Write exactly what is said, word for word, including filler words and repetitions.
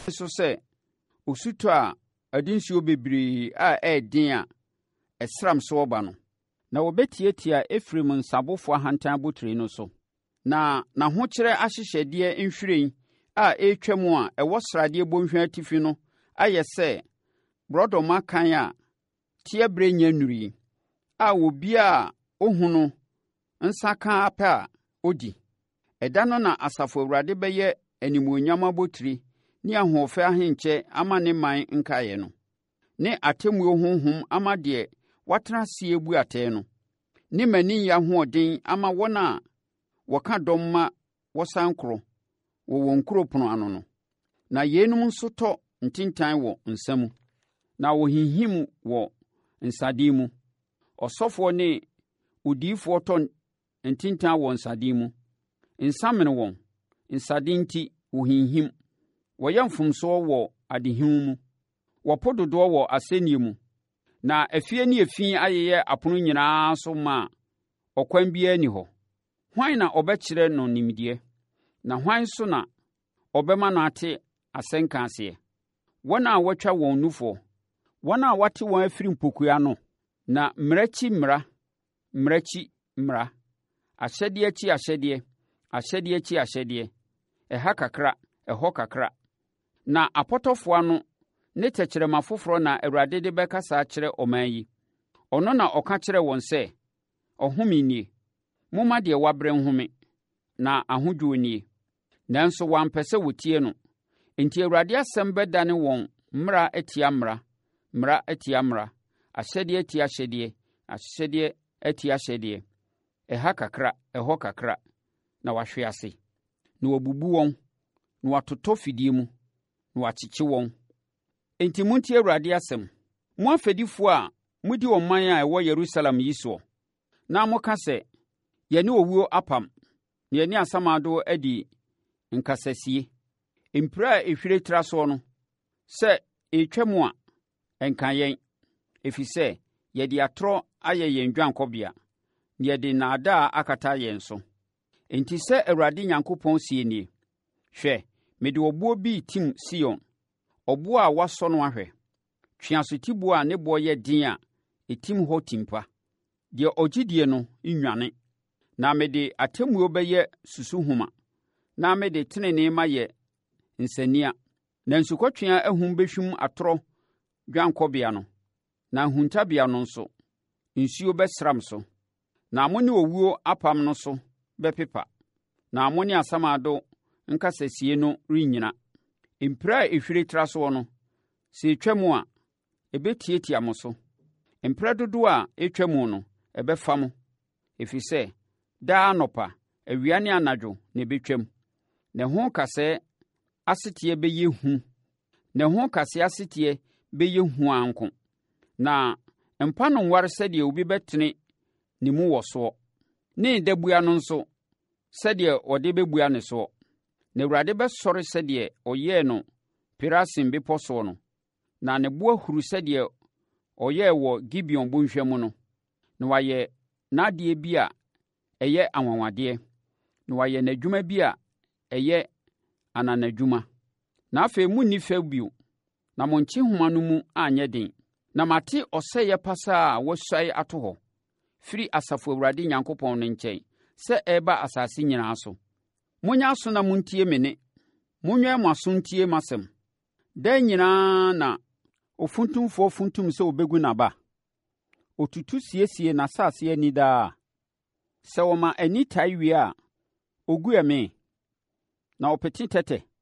so sɛ osuto a adinsuo bebree a ɛɛden a ɛsram so ɔba no. Na wɔbɛtiatia Efraim nsabofo ahantan abotire no so. Na n'ahokyerɛ ahyehyɛdeɛ nhwiren a ɛretwa mu a ɛwɔ sradeɛ bɔnhwa atifi no ayɛ sɛ borɔdɔma kan a teɛberɛ nya nnuri a obi a ɔhu no nsa ka apɛ a ɔdi. Ɛda no na Asafo Awurade bɛyɛ animuonyam abotire ne ahoɔfɛ ahenkyɛ ama ne man nkaeɛ no, ne atemmuo honhom ama deɛ watena ase ebu atɛn no, ne m'ani yɛ ahoɔden ama wɔn a wɔka dɔm ma wɔsan koro wɔ wɔn kuropɔn ano no. Na yeinom nso tɔ ntintan wɔ nsa mu, na wɔhinhim wɔ nsaden mu. Ɔsɔfoɔ ne odiyifoɔ tɔ ntintan wɔ nsaden mu. Nsa mene wɔn, nsaden nti wɔhinhim. Wɔyɛ mfomsoɔ wɔ adehim mu. Wɔpo dodoɔ wɔ asɛnniɛ mu. Na afie ne efi ayɛyɛ apono nyinaa so ma ɔkwan biara ni hɔ. Hwan na ɔbɛkyerɛ no nimdeɛ? Na hwan so na ɔbɛma no ate asɛnka aseɛ? Wɔn a wɔatwa wɔn nufoɔ, wɔn a wɔate wɔn afiri mpokua no, na mmerakyi mmara, mmerakyi mmara, ahyɛdeɛ akyi ahyɛdeɛ, ahyɛdeɛ akyi ahyɛdeɛ, ɛha kakra, ɛhɔ kakra. Na apɔtɔfoɔ ano ne tɛkyerɛma foforɔ na Awurade de bɛkasa akyerɛ ɔman yi. Ɔno na ɔka kyerɛ wɔn sɛ, ɔhome nie, momma deɛ wabrɛ nhome, na ahodwoɔ nie. Nanso wɔampɛ sɛ wɔtie no. Enti Awurade asɛm bɛdane wɔn mmara atia mmara, mmara atia mmara, ahyɛdeɛ atia ahyɛdeɛ, ahyɛdeɛ atia ahyɛdeɛ, ɛha kakra, ɛhɔ kakra, na wahwe ase. Na wabubu wɔn, na watotɔ fidie mu, na wakyekye wɔn. Enti montie Awurade asɛm, mo afɛdifoɔ a modi ɔman a ɛwɔ Yerusalem yi soɔ, na moka sɛ, yɛne owuo apam, na yɛne asamado adi nkasasie. Mpira a ɛhwire tra soɔ no, sɛ ɛretwa mu a, ɛnka yɛn, ɛfiri sɛ yɛde atorɔ ayɛ yɛn dwankɔbea, na yɛde nnaadaa akata yɛn so. Enti sɛ Awurade Nyankopɔn sie nie, hwɛ, mede ɔboɔ bi tim Sion, ɔboɔ a wɔasɔ no ahwɛ, tweasotiboɔ a ne boɔ yɛ den a ɛtim hɔ timpa. Deɛ ɔgyedie no nnwane, na mede atemmuo bɛyɛ susuhoma, na mede tenenee ma yɛ nsania. Na nsukɔtwea ahum bɛhwim atorɔ dwankɔbea no, na ahuntabea no nso, nsuo bɛsram so. Na mo ne owuo apam no so bɛpepa, na mo ne asamado nkasasie no rennyina. Mpira a ɛhwire tra soɔ no, sɛ ɛtwa mu a, ɛbɛtiatia mo so. Mpira dodoɔ a ɛtwa mu no, ɛbɛfa mo, ɛfiri sɛ daa anɔpa, awia ne anadwo na ɛbɛtwam. Na ho kasɛɛ aseteɛ bɛyɛ hu, na ho kasɛɛ aseteɛ bɛyɛ hu anko. Na mpa no nware sɛdeɛ obi bɛtene ne mu wɔ soɔ, ne dabua no nso sɛdeɛ ɔde bɛbua ne soɔ. Na Awurade bɛsɔre sɛdeɛ ɔyɛɛ no Perasim bepɔ soɔ no, na ne bo ahuru sɛdeɛ ɔyɛɛ wɔ Gibeon bɔnhwa mu no. Na wayɛ n'adeɛ bi a ɛyɛ anwanwadeɛ, na wayɛ n'adwuma bi a ɛyɛ ananadwuma. Na afei munni fɛ bio, na mo nkyehoma no mu anyɛ den. Na mate ɔsɛeɛ pasaa a wɔasuae ato hɔ firi Asafo Awurade Nyankopɔn no nkyɛn sɛ ɛreba asase nyinaa so. Monyɛ aso na montie me nne, monwɛn mo aso ntie m'asɛm. Daa nyinaa na ofuntumfoɔ funtum sɛ obɛgu n'aba, otutu siesie n'asase ani daa. Sɛ wɔma ani tae wie a, ogu ɛme, na ɔpete tɛtɛ.